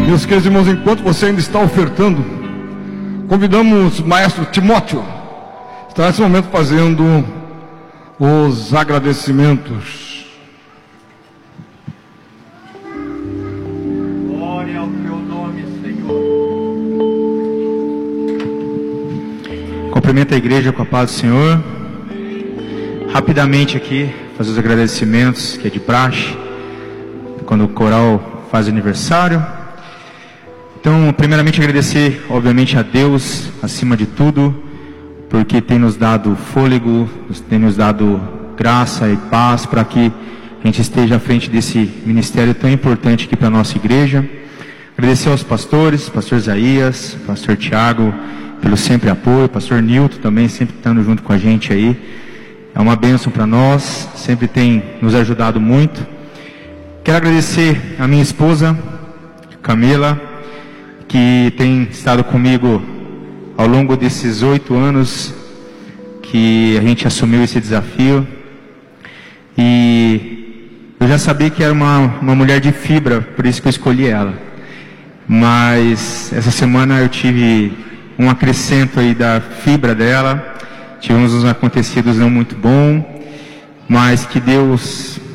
Meus queridos irmãos, enquanto você ainda está ofertando, convidamos o maestro Timóteo, está nesse momento fazendo os agradecimentos. Glória ao teu nome, Senhor. Cumprimento a igreja com a paz do Senhor. Rapidamente aqui, fazer os agradecimentos, que é de praxe, quando o coral faz aniversário. Então, primeiramente agradecer, obviamente, a Deus, acima de tudo, porque tem nos dado fôlego, tem nos dado graça e paz para que a gente esteja à frente desse ministério tão importante aqui para a nossa igreja. Agradecer aos pastores, pastor Isaías, pastor Tiago, pelo sempre apoio, pastor Nilton também, sempre estando junto com a gente aí. É uma bênção para nós, sempre tem nos ajudado muito. Quero agradecer a minha esposa, Camila, que tem estado comigo ao longo desses 8 anos que a gente assumiu esse desafio. E eu já sabia que era uma mulher de fibra, por isso que eu escolhi ela. Mas essa semana eu tive um acrescento aí da fibra dela. Tivemos uns acontecidos não muito bons, mas que Deus